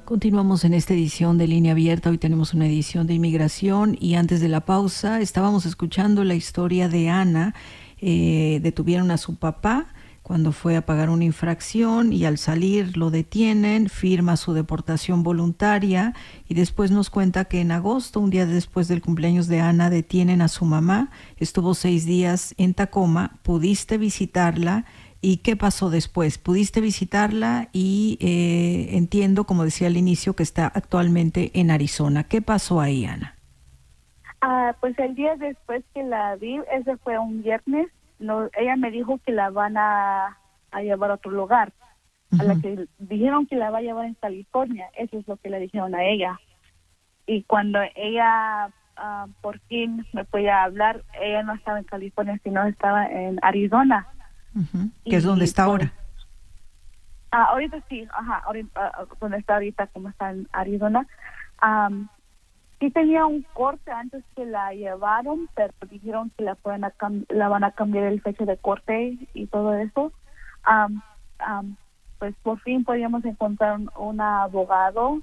Continuamos en esta edición de Línea Abierta. Hoy tenemos una edición de inmigración y antes de la pausa estábamos escuchando la historia de Ana. Detuvieron a su papá cuando fue a pagar una infracción y al salir lo detienen, firma su deportación voluntaria y después nos cuenta que en agosto, un día después del cumpleaños de Ana, detienen a su mamá. Estuvo 6 días en Tacoma. ¿Pudiste visitarla? ¿Y qué pasó después? ¿Pudiste visitarla? Y entiendo, como decía al inicio, que está actualmente en Arizona. ¿Qué pasó ahí, Ana? Pues el día después que la vi, ese fue un viernes, no, ella me dijo que la van a llevar a otro lugar, a la Ujú. que dijeron que la va a llevar en California, eso es lo que le dijeron a ella. Y cuando ella por fin me podía hablar, ella no estaba en California, sino estaba en Arizona. Ujú. ¿Qué es donde Y está pues, ahora? ahorita sí, ajá, ahorita, donde está ahorita, como está en Arizona. Sí tenía un corte antes que la llevaron, pero dijeron que la van a cambiar el fecha de corte y todo eso. Am, pues por fin podíamos encontrar un abogado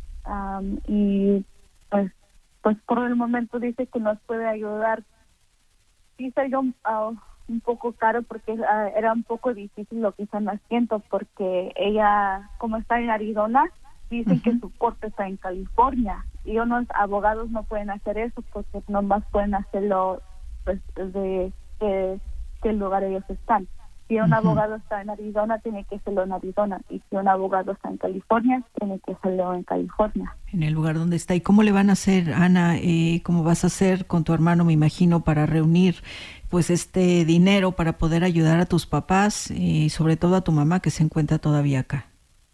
y pues por el momento dice que nos puede ayudar. Sí salió un poco caro porque era un poco difícil lo que están haciendo porque ella, como está en Arizona, dicen que Ujú. su corte está en California y unos abogados no pueden hacer eso porque nomás pueden hacerlo pues de qué lugar ellos están. Si un Ujú. abogado está en Arizona, tiene que hacerlo en Arizona, y si un abogado está en California, tiene que hacerlo en California. En el lugar donde está. ¿Y cómo le van a hacer, Ana? ¿Cómo vas a hacer con tu hermano, me imagino, para reunir pues este dinero para poder ayudar a tus papás y sobre todo a tu mamá que se encuentra todavía acá?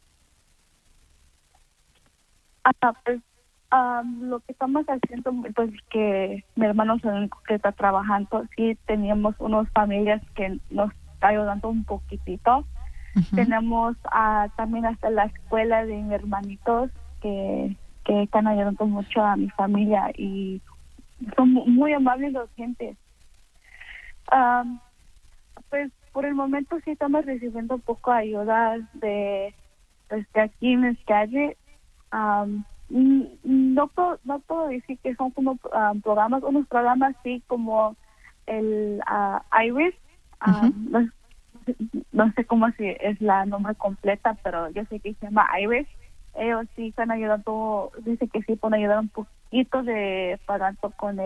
Pues lo que estamos haciendo, pues que mi hermano es el único que está trabajando. Sí, teníamos unas familias que nos está ayudando un poquitito. Ujú. Tenemos también hasta la escuela de mis hermanitos que están ayudando mucho a mi familia y son muy amables los gentes. Am, pues por el momento sí estamos recibiendo un poco de ayuda de aquí en el calle. No puedo decir que son como programas, unos programas sí como el IRIS. Ujú. No, no sé cómo si es la nombre completa, pero yo sé que se llama IRIS. Ellos sí están ayudando, dice que sí pueden ayudar un poquito de pagando con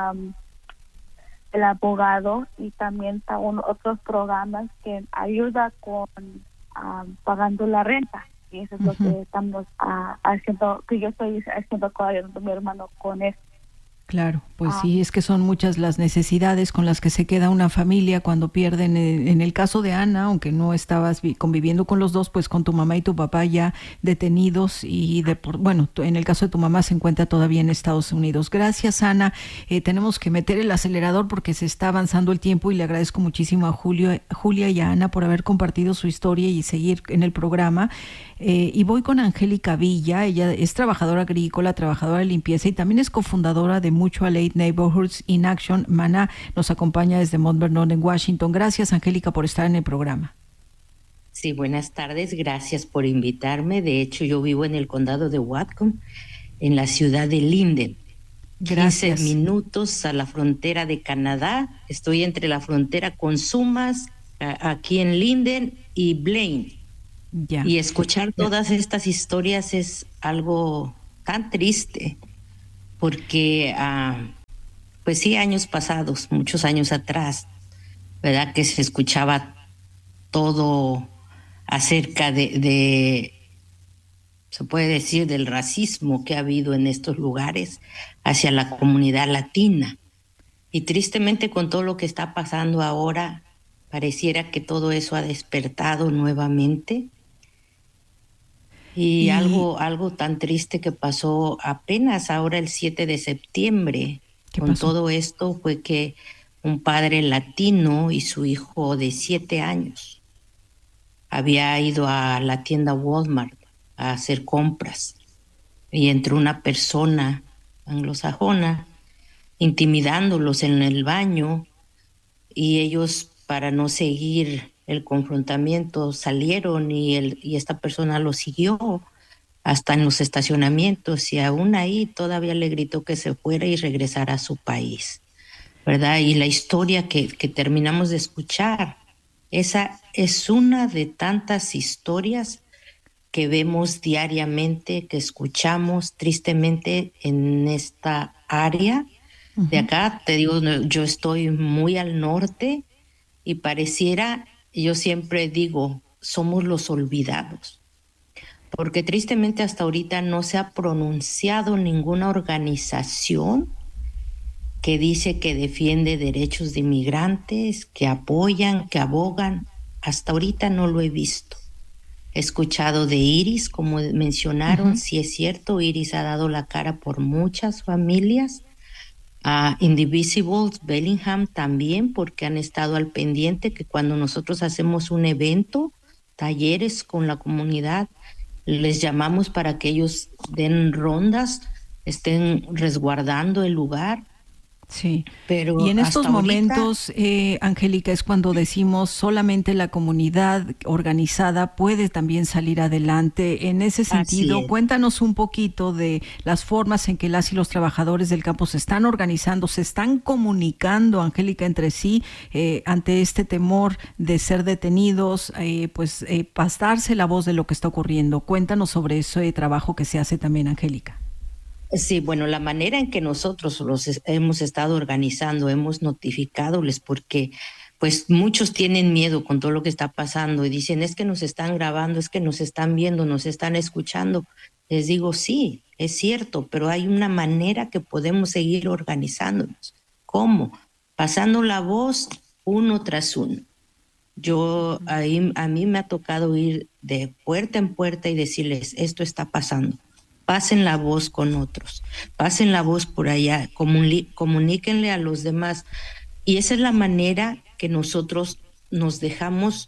el abogado, y también está otros programas que ayuda con pagando la renta, y eso es lo Ujú. que estamos haciendo, que yo estoy haciendo con mi hermano con eso. Claro, pues Ah, sí, es que son muchas las necesidades con las que se queda una familia cuando pierden, en el caso de Ana, aunque no estabas conviviendo con los dos, pues con tu mamá y tu papá ya detenidos y bueno, en el caso de tu mamá se encuentra todavía en Estados Unidos. Gracias, Ana. Tenemos que meter el acelerador porque se está avanzando el tiempo y le agradezco muchísimo a Julia y a Ana por haber compartido su historia y seguir en el programa. Y voy con Angélica Villa. Ella es trabajadora agrícola, trabajadora de limpieza y también es cofundadora de Mutual Aid Neighborhoods in Action. Mana nos acompaña desde Mount Vernon en Washington. Gracias, Angélica, por estar en el programa. Sí, buenas tardes, gracias por invitarme. De hecho, yo vivo en el condado de Whatcom, en la ciudad de Linden, 15 Gracias. minutos a la frontera de Canadá. Estoy entre la frontera con Sumas, aquí en Linden, y Blaine. Ya. Y escuchar Ya. todas estas historias es algo tan triste, porque, pues sí, años pasados, muchos años atrás, ¿verdad? Que se escuchaba todo acerca se puede decir, del racismo que ha habido en estos lugares hacia la comunidad latina. Y tristemente con todo lo que está pasando ahora, pareciera que todo eso ha despertado nuevamente. Y ¿Y algo tan triste que pasó apenas ahora el 7 de septiembre qué con pasó? todo esto fue que un padre latino y su hijo de 7 años había ido a la tienda Walmart a hacer compras y entró una persona anglosajona intimidándolos en el baño, y ellos, para no seguir el confrontamiento, salieron y esta persona lo siguió hasta en los estacionamientos, y aún ahí todavía le gritó que se fuera y regresara a su país, ¿verdad? Y la historia que terminamos de escuchar, esa es una de tantas historias que vemos diariamente, que escuchamos tristemente en esta área. De acá, te digo, yo estoy muy al norte y pareciera, yo siempre digo, somos los olvidados, porque tristemente hasta ahorita no se ha pronunciado ninguna organización que dice que defiende derechos de inmigrantes, que apoyan, que abogan. Hasta ahorita no lo he visto. He escuchado de Iris, como mencionaron, sí es cierto, Iris ha dado la cara por muchas familias. Indivisibles, Bellingham también, porque han estado al pendiente que cuando nosotros hacemos un evento, talleres con la comunidad, les llamamos para que ellos den rondas, estén resguardando el lugar. Sí, pero y en estos momentos, ahorita, Angélica, es cuando decimos solamente la comunidad organizada puede también salir adelante. En ese sentido, cuéntanos un poquito de las formas en que las y los trabajadores del campo se están organizando, se están comunicando, Angélica, entre sí, ante este temor de ser detenidos, pasarse la voz de lo que está ocurriendo. Cuéntanos sobre ese trabajo que se hace también, Angélica. Sí, bueno, la manera en que nosotros hemos estado organizando, hemos notificadores, porque pues muchos tienen miedo con todo lo que está pasando y dicen, es que nos están grabando, es que nos están viendo, nos están escuchando. Les digo, sí, es cierto, pero hay una manera que podemos seguir organizándonos. ¿Cómo? Pasando la voz uno tras uno. A mí me ha tocado ir de puerta en puerta y decirles, esto está pasando. Pasen la voz con otros, pasen la voz por allá, comuníquenle a los demás. Y esa es la manera que nosotros nos dejamos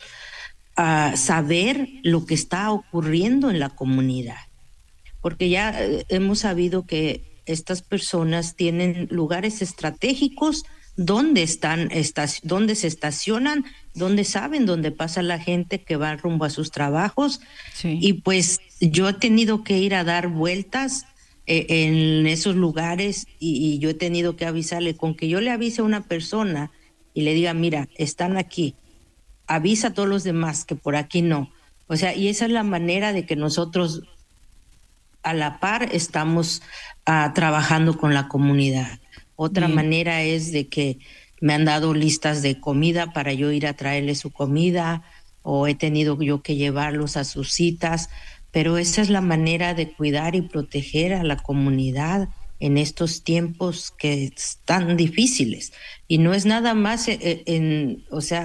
saber lo que está ocurriendo en la comunidad. Porque ya hemos sabido que estas personas tienen lugares estratégicos donde donde se estacionan, donde saben dónde pasa la gente que va rumbo a sus trabajos. Sí. Y pues yo he tenido que ir a dar vueltas en esos lugares y yo he tenido que avisarle. Con que yo le avise a una persona y le diga, mira, están aquí, avisa a todos los demás que por aquí no. O sea, y esa es la manera de que nosotros a la par estamos trabajando con la comunidad. Otra manera es de que me han dado listas de comida para yo ir a traerles su comida, o he tenido yo que llevarlos a sus citas, pero esa es la manera de cuidar y proteger a la comunidad en estos tiempos que están difíciles. Y no es nada más en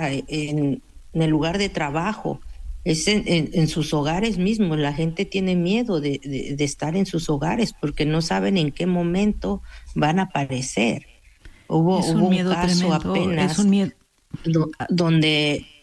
el lugar de trabajo, es en sus hogares mismos. La gente tiene miedo de estar en sus hogares porque no saben en qué momento van a aparecer. Hubo un caso tremendo, apenas donde...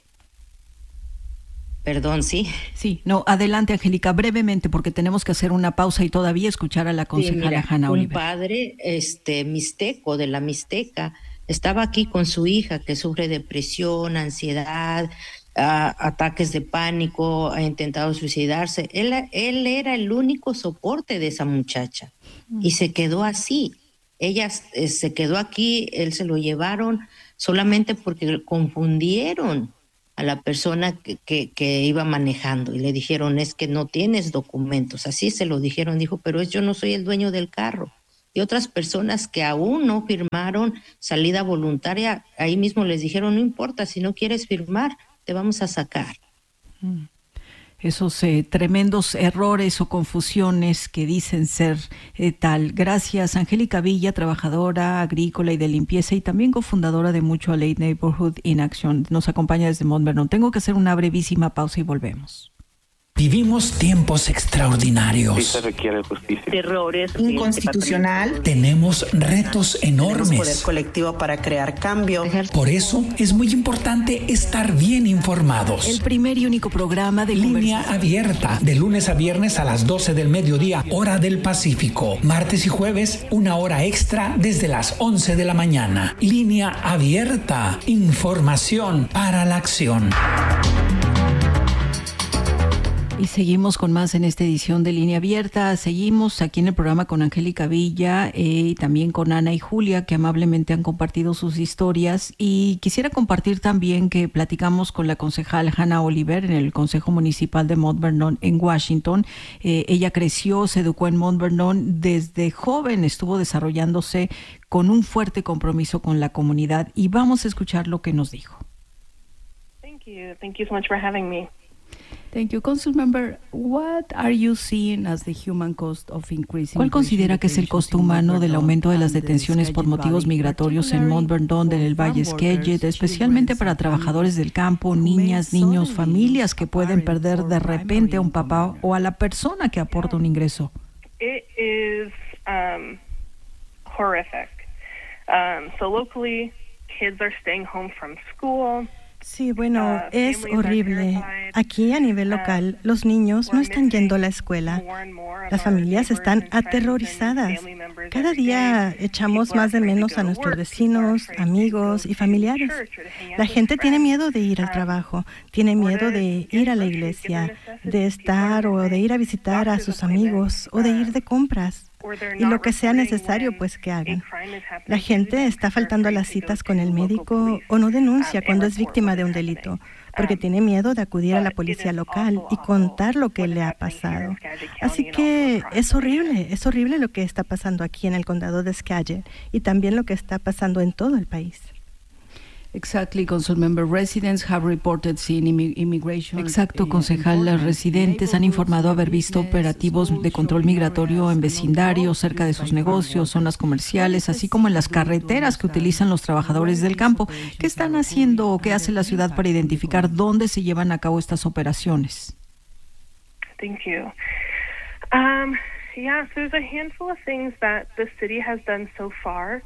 Perdón, ¿sí? Sí, no, adelante, Angélica, brevemente, porque tenemos que hacer una pausa y todavía escuchar a la concejala Hanna Oliver. Un padre mixteco, de la Mixteca, estaba aquí con su hija que sufre depresión, ansiedad, ataques de pánico, ha intentado suicidarse. Él era el único soporte de esa muchacha y se quedó así. Ella se quedó aquí, él se lo llevaron solamente porque confundieron a la persona que iba manejando y le dijeron, es que no tienes documentos. Así se lo dijeron, dijo, pero yo no soy el dueño del carro. Y otras personas que aún no firmaron salida voluntaria, ahí mismo les dijeron, no importa, si no quieres firmar, te vamos a sacar. Esos tremendos errores o confusiones que dicen ser tal. Gracias, Angélica Villa, trabajadora agrícola y de limpieza y también cofundadora de Mutual Aid Neighborhood in Action. Nos acompaña desde Mount Vernon. Tengo que hacer una brevísima pausa y volvemos. Vivimos tiempos extraordinarios. Sí se requiere justicia. Errores inconstitucional. Tenemos retos enormes. Tenemos poder colectivo para crear cambio. Por eso es muy importante estar bien informados. El primer y único programa de Línea Abierta, de lunes a viernes a las 12 del mediodía, hora del Pacífico. Martes y jueves, 1 hora extra desde las 11 de la mañana. Línea Abierta, información para la acción. Y seguimos con más en esta edición de Línea Abierta. Seguimos aquí en el programa con Angélica Villa y también con Ana y Julia, que amablemente han compartido sus historias. Y quisiera compartir también que platicamos con la concejal Hannah Oliver en el Consejo Municipal de Mount Vernon en Washington. Ella creció, se educó en Mount Vernon. Desde joven estuvo desarrollándose con un fuerte compromiso con la comunidad. Y vamos a escuchar lo que nos dijo. Thank you. Thank you so much for having me. Thank you. Council member, what are you seeing as the human cost of increasing? ¿Cuál considera que es el costo humano del aumento de las detenciones por motivos migratorios en Mount Vernon, en el Valle Skagit, especialmente para trabajadores del campo, niñas, niños, familias que pueden perder de repente a un papá o a la persona que aporta un ingreso? It is horrific. So locally, kids are staying home from school. Sí, bueno, es horrible. Aquí a nivel local, los niños no están yendo a la escuela. Las familias están aterrorizadas. Cada día echamos más de menos a nuestros vecinos, amigos y familiares. La gente tiene miedo de ir al trabajo, tiene miedo de ir a la iglesia, de estar o de ir a visitar a sus amigos o de ir de compras. Y lo que sea necesario, pues que hagan. La gente está faltando a las citas con el médico o no denuncia cuando es víctima de un delito, porque tiene miedo de acudir a la policía local y contar lo que le ha pasado. Así que es horrible lo que está pasando aquí en el condado de Skagit y también lo que está pasando en todo el país. Exactly, Council Member. Residents have reported seeing immigration. Exacto, concejal. Los residentes han informado haber visto operativos de control migratorio en vecindarios, cerca de sus negocios, zonas comerciales, así como en las carreteras que utilizan los trabajadores del campo. ¿Qué están haciendo o qué hace la ciudad para identificar dónde se llevan a cabo estas operaciones? Thank you. Yeah, so there's a handful of things that the city has done so far.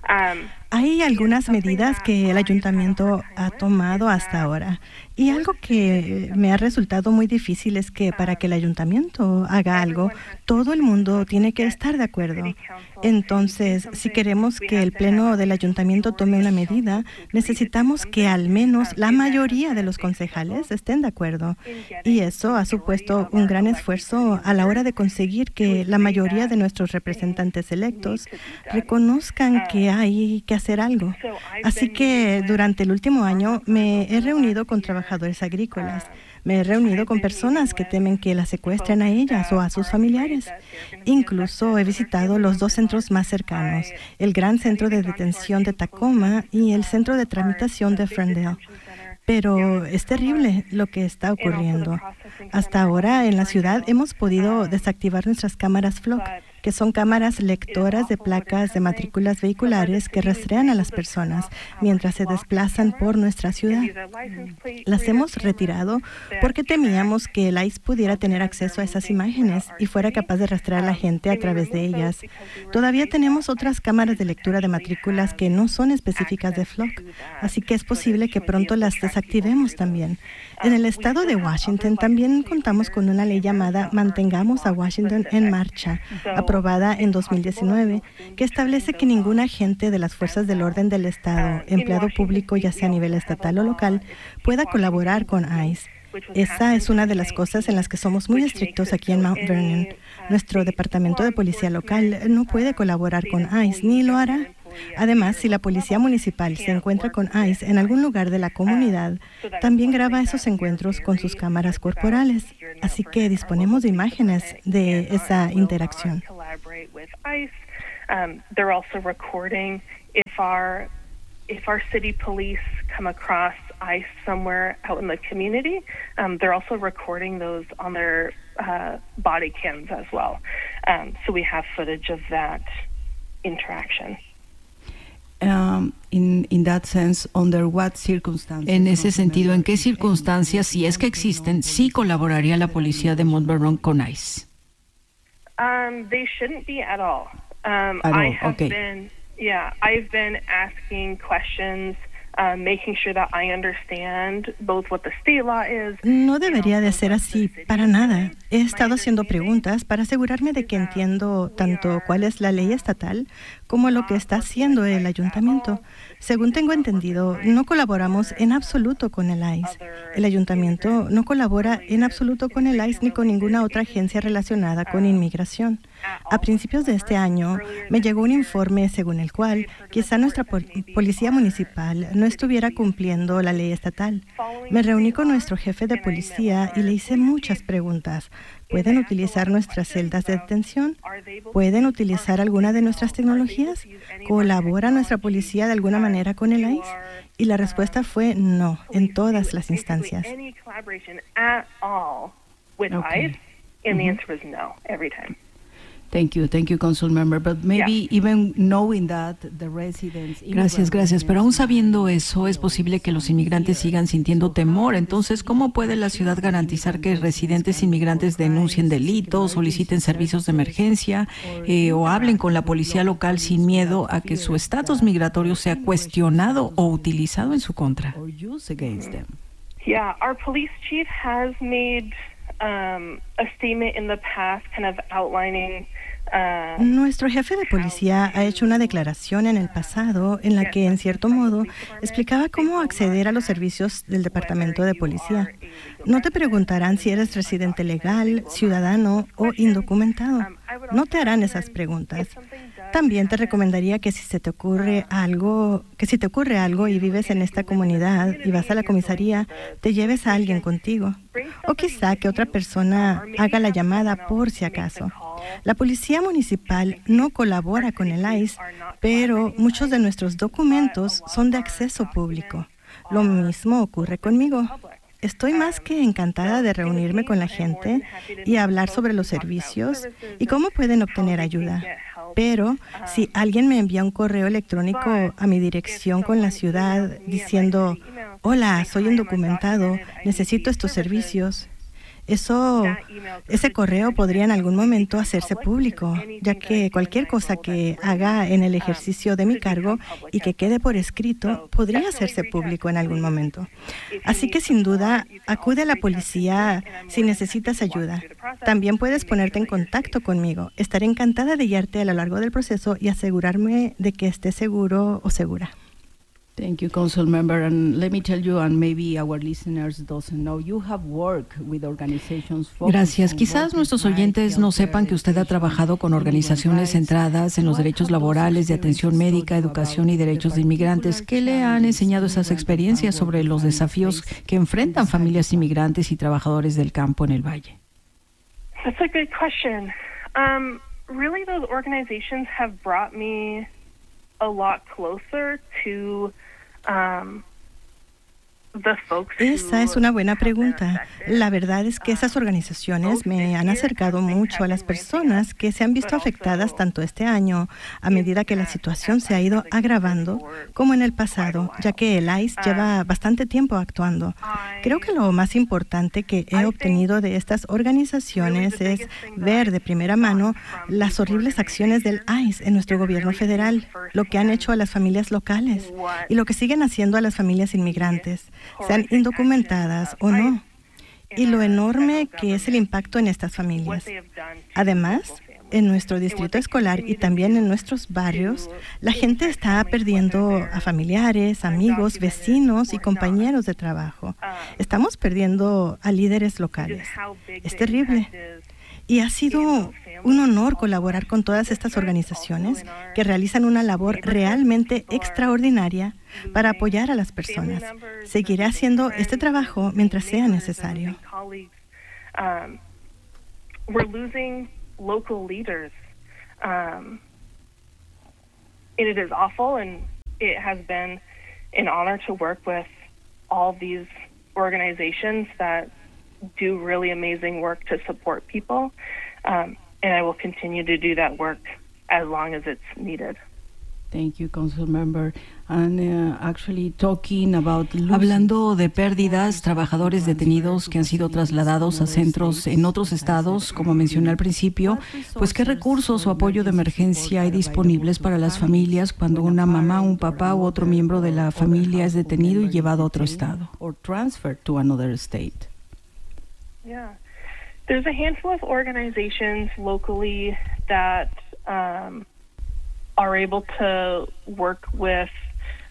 Hay algunas medidas que el ayuntamiento ha tomado hasta ahora y algo que me ha resultado muy difícil es que para que el ayuntamiento haga algo, todo el mundo tiene que estar de acuerdo. Entonces, si queremos que el pleno del ayuntamiento tome una medida, necesitamos que al menos la mayoría de los concejales estén de acuerdo. Y eso ha supuesto un gran esfuerzo a la hora de conseguir que la mayoría de nuestros representantes electos reconozcan que hay que hacer algo. Así que durante el último año me he reunido con trabajadores agrícolas. Me he reunido con personas que temen que las secuestren a ellas o a sus familiares. Incluso he visitado los dos centros más cercanos, el Gran Centro de Detención de Tacoma y el Centro de Tramitación de Ferndale. Pero es terrible lo que está ocurriendo. Hasta ahora en la ciudad hemos podido desactivar nuestras cámaras Flock, que son cámaras lectoras de placas de matrículas vehiculares que rastrean a las personas mientras se desplazan por nuestra ciudad. Las hemos retirado porque temíamos que el ICE pudiera tener acceso a esas imágenes y fuera capaz de rastrear a la gente a través de ellas. Todavía tenemos otras cámaras de lectura de matrículas que no son específicas de Flock, así que es posible que pronto las desactivemos también. En el estado de Washington también contamos con una ley llamada Mantengamos a Washington en Marcha, aprobada en 2019, que establece que ningún agente de las fuerzas del orden del Estado, empleado público ya sea a nivel estatal o local, pueda colaborar con ICE. Esa es una de las cosas en las que somos muy estrictos aquí en Mount Vernon. Nuestro departamento de policía local no puede colaborar con ICE, ni lo hará. Además, si la policía municipal se encuentra con ICE en algún lugar de la comunidad, también graba esos encuentros con sus cámaras corporales. Así que disponemos de imágenes de esa interacción. If our city police come across ICE somewhere out in the community, they're also recording those on their body cams as well. So we have footage of that interaction. In that sense, under what circumstances? En ese sentido, ¿en qué circunstancias, si es que existen, sí colaboraría la policía de Mount Vernon con ICE? They shouldn't be at all. I've been asking questions, making sure that I understand both what the state law is. No debería de ser así, para nada. He estado haciendo preguntas para asegurarme de que entiendo tanto cuál es la ley estatal como lo que está haciendo el ayuntamiento. Según tengo entendido, no colaboramos en absoluto con el ICE. El ayuntamiento no colabora en absoluto con el ICE ni con ninguna otra agencia relacionada con inmigración. A principios de este año me llegó un informe según el cual quizá nuestra policía municipal no estuviera cumpliendo la ley estatal. Me reuní con nuestro jefe de policía y le hice muchas preguntas. ¿Pueden utilizar nuestras celdas de detención? ¿Pueden utilizar alguna de nuestras tecnologías? ¿Colabora nuestra policía de alguna manera con el ICE? Y la respuesta fue no, en todas las instancias. Okay. And the answer was no every time. Thank you, Council Member. But maybe even knowing that the residents. Gracias. Pero aún sabiendo eso, es posible que los inmigrantes sigan sintiendo temor. Entonces, ¿cómo puede la ciudad garantizar que residentes inmigrantes denuncien delitos, soliciten servicios de emergencia o hablen con la policía local sin miedo a que su estatus migratorio sea cuestionado o utilizado en su contra? Yeah, our police chief has made a statement in the past, kind of outlining. Nuestro jefe de policía ha hecho una declaración en el pasado en la que, en cierto modo, explicaba cómo acceder a los servicios del Departamento de Policía. No te preguntarán si eres residente legal, ciudadano o indocumentado. No te harán esas preguntas. También te recomendaría que si te ocurre algo y vives en esta comunidad y vas a la comisaría, te lleves a alguien contigo. O quizá que otra persona haga la llamada por si acaso. La policía municipal no colabora con el ICE, pero muchos de nuestros documentos son de acceso público. Lo mismo ocurre conmigo. Estoy más que encantada de reunirme con la gente y hablar sobre los servicios y cómo pueden obtener ayuda. Pero si alguien me envía un correo electrónico a mi dirección con la ciudad diciendo, hola, soy indocumentado, necesito estos servicios, ese correo podría en algún momento hacerse público, ya que cualquier cosa que haga en el ejercicio de mi cargo y que quede por escrito podría hacerse público en algún momento. Así que sin duda, acude a la policía si necesitas ayuda. También puedes ponerte en contacto conmigo. Estaré encantada de guiarte a lo largo del proceso y asegurarme de que estés seguro o segura. Thank you, Council Member. And let me tell you, and maybe our listeners doesn't know, you have worked with organizations. Gracias. Quizás nuestros oyentes no sepan que usted ha trabajado con organizaciones centradas en los derechos laborales, de atención médica, educación y derechos de inmigrantes. ¿Qué le han enseñado esas experiencias sobre los desafíos que enfrentan familias inmigrantes y trabajadores del campo en el Valle? That's a good question. Really, those organizations have brought me a lot closer to Esa es una buena pregunta. La verdad es que esas organizaciones me han acercado mucho a las personas que se han visto afectadas tanto este año, a medida que la situación se ha ido agravando, como en el pasado, ya que el ICE lleva bastante tiempo actuando. Creo que lo más importante que he obtenido de estas organizaciones es ver de primera mano las horribles acciones del ICE en nuestro gobierno federal, lo que han hecho a las familias locales y lo que siguen haciendo a las familias inmigrantes, sean indocumentadas o no, y lo enorme que es el impacto en estas familias. Además, en nuestro distrito escolar y también en nuestros barrios, la gente está perdiendo a familiares, amigos, vecinos y compañeros de trabajo. Estamos perdiendo a líderes locales. Es terrible. Y ha sido un honor colaborar con todas estas organizaciones que realizan una labor realmente extraordinaria para apoyar a las personas. Seguiré haciendo este trabajo mientras sea necesario. We're losing local leaders. It is awful, and it has been an honor to work with all these organizations that do really amazing work to support people, and I will continue to do that work as long as it's needed. Thank you, Council Member. And actually talking about hablando de pérdidas, trabajadores detenidos que han sido trasladados a centros en otros estados, como mencioné al principio, pues qué recursos o apoyo de emergencia hay disponibles para las familias cuando una mamá, un papá u otro miembro de la familia es detenido y llevado a otro estado. Or transferred to another state. Yeah, there's a handful of organizations locally that are able to work with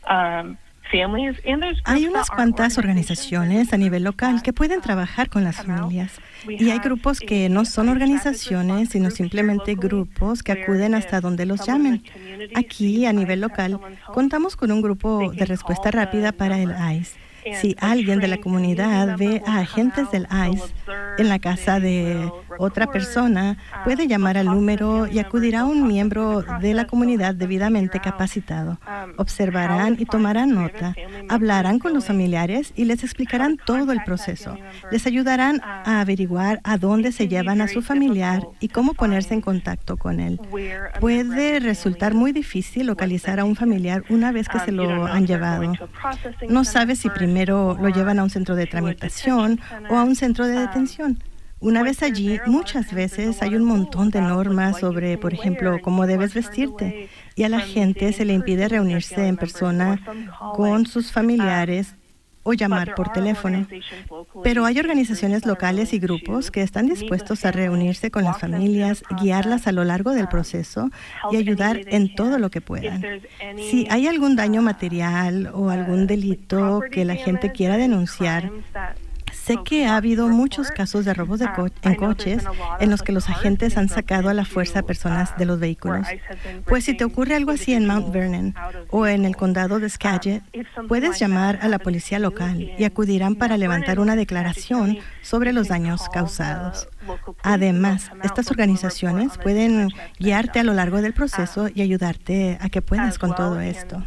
Hay unas cuantas organizaciones a nivel local que pueden trabajar con las familias. Y hay grupos que no son organizaciones, sino simplemente grupos que acuden hasta donde los llamen. Aquí, a nivel local, contamos con un grupo de respuesta rápida para el ICE. Si alguien de la comunidad ve a agentes del ICE en la casa de otra persona, puede llamar al número y acudirá un miembro de la comunidad debidamente capacitado. Observarán y tomarán nota, hablarán con los familiares y les explicarán todo el proceso. Les ayudarán a averiguar a dónde se llevan a su familiar y cómo ponerse en contacto con él. Puede resultar muy difícil localizar a un familiar una vez que se lo han llevado. No sabe si primero lo llevan a un centro de tramitación o a un centro de detención. Una vez allí, muchas veces hay un montón de normas sobre, por ejemplo, cómo debes vestirte, y a la gente se le impide reunirse en persona con sus familiares o llamar por teléfono. Pero hay organizaciones locales y grupos que están dispuestos a reunirse con las familias, guiarlas a lo largo del proceso y ayudar en todo lo que puedan. Si hay algún daño material o algún delito que la gente quiera denunciar, sé que ha habido muchos casos de robos en coches en los que los agentes han sacado a la fuerza a personas de los vehículos. Pues si te ocurre algo así en Mount Vernon o en el condado de Skagit, puedes llamar a la policía local y acudirán para levantar una declaración sobre los daños causados. Además, estas organizaciones pueden guiarte a lo largo del proceso y ayudarte a que puedas con todo esto.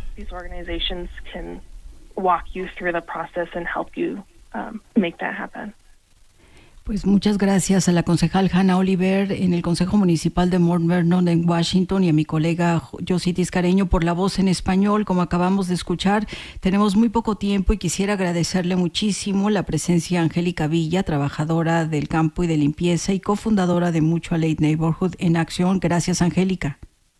Make that happen. Pues muchas gracias a la concejal Hannah Oliver en el Consejo Municipal de Mount Vernon en Washington y a mi colega Josie Tiscareño por la voz en español. Como acabamos de escuchar, tenemos muy poco tiempo y quisiera agradecerle muchísimo la presencia de Angélica Villa, trabajadora del campo y de limpieza y cofundadora de Mutual Aid Neighborhood en Acción. Gracias, Angélica.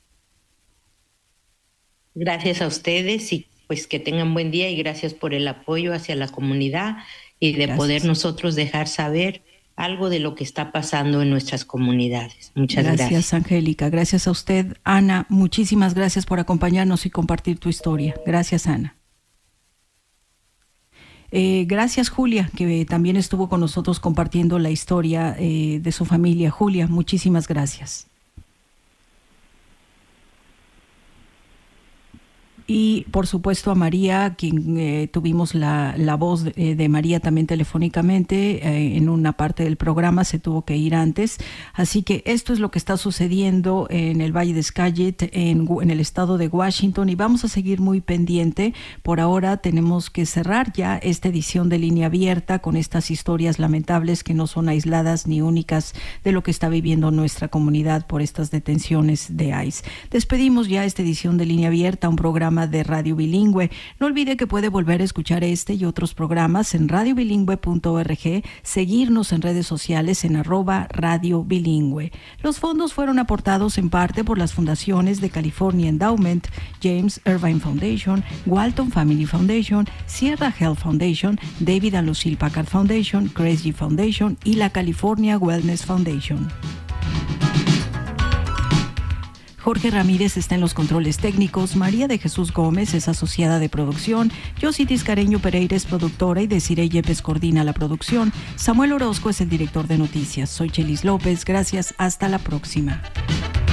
Gracias a ustedes y pues que tengan buen día y gracias por el apoyo hacia la comunidad y de poder nosotros dejar saber algo de lo que está pasando en nuestras comunidades. Muchas gracias. Gracias, Angélica. Gracias a usted, Ana. Muchísimas gracias por acompañarnos y compartir tu historia. Gracias, Ana. Gracias, Julia, que también estuvo con nosotros compartiendo la historia de su familia. Julia, muchísimas gracias. Y, por supuesto, a María, quien tuvimos la voz de María también telefónicamente en una parte del programa, se tuvo que ir antes. Así que esto es lo que está sucediendo en el Valle de Skagit, en el estado de Washington, y vamos a seguir muy pendiente. Por ahora tenemos que cerrar ya esta edición de Línea Abierta con estas historias lamentables que no son aisladas ni únicas de lo que está viviendo nuestra comunidad por estas detenciones de ICE. Despedimos ya esta edición de Línea Abierta, un programa de Radio Bilingüe. No olvide que puede volver a escuchar este y otros programas en radiobilingüe.org, seguirnos en redes sociales en @Radio Bilingüe. Los fondos fueron aportados en parte por las fundaciones de California Endowment, James Irvine Foundation, Walton Family Foundation, Sierra Health Foundation, David and Lucille Packard Foundation, Grace G Foundation y la California Wellness Foundation. Jorge Ramírez está en los controles técnicos, María de Jesús Gómez es asociada de producción, Josie Tiscareño Pereira es productora y Desiree Yepes coordina la producción. Samuel Orozco es el director de noticias. Soy Chelis López, gracias, hasta la próxima.